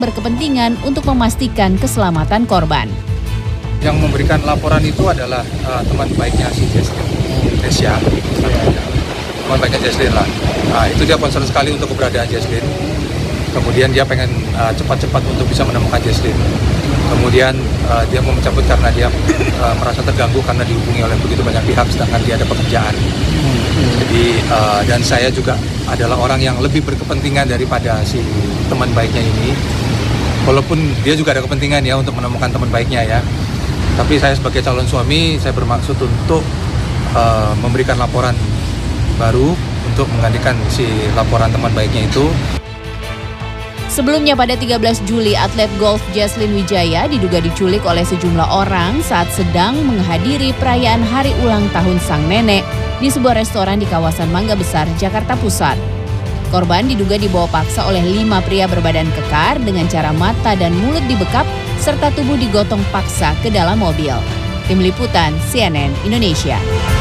berkepentingan untuk memastikan keselamatan korban. Yang memberikan laporan itu adalah teman baiknya si Jesslyn, Nesya. Teman baiknya Jesslyn lah. Nah, itu dia concern sekali untuk keberadaan Jesslyn. Kemudian dia pengen cepat-cepat untuk bisa menemukan Jesslyn. Kemudian dia mau mencabut karena dia merasa terganggu karena dihubungi oleh begitu banyak pihak sedangkan dia ada pekerjaan. Jadi dan saya juga adalah orang yang lebih berkepentingan daripada si teman baiknya ini. Walaupun dia juga ada kepentingan ya untuk menemukan teman baiknya ya. Tapi saya sebagai calon suami, saya bermaksud untuk memberikan laporan baru untuk menggantikan si laporan teman baiknya itu. Sebelumnya pada 13 Juli, atlet golf Jesslyn Wijaya diduga diculik oleh sejumlah orang saat sedang menghadiri perayaan hari ulang tahun sang nenek di sebuah restoran di kawasan Mangga Besar, Jakarta Pusat. Korban diduga dibawa paksa oleh 5 pria berbadan kekar dengan cara mata dan mulut dibekap serta tubuh digotong paksa ke dalam mobil. Tim Liputan CNN Indonesia.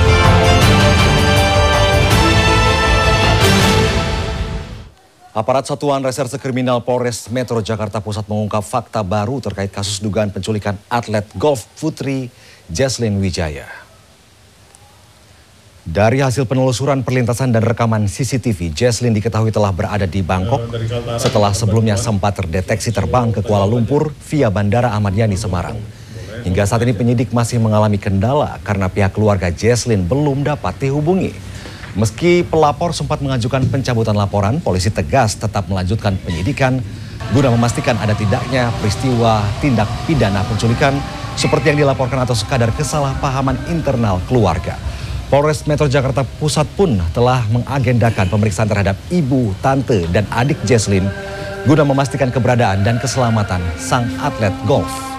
Aparat Satuan Reserse Kriminal Polres Metro Jakarta Pusat mengungkap fakta baru terkait kasus dugaan penculikan atlet golf putri Jesslyn Wijaya. Dari hasil penelusuran perlintasan dan rekaman CCTV, Jesslyn diketahui telah berada di Bangkok setelah sebelumnya sempat terdeteksi terbang ke Kuala Lumpur via Bandara Ahmad Yani Semarang. Hingga saat ini penyidik masih mengalami kendala karena pihak keluarga Jesslyn belum dapat dihubungi. Meski pelapor sempat mengajukan pencabutan laporan, polisi tegas tetap melanjutkan penyidikan guna memastikan ada tidaknya peristiwa tindak pidana penculikan seperti yang dilaporkan atau sekadar kesalahpahaman internal keluarga. Polres Metro Jakarta Pusat pun telah mengagendakan pemeriksaan terhadap ibu, tante, dan adik Jesslyn guna memastikan keberadaan dan keselamatan sang atlet golf.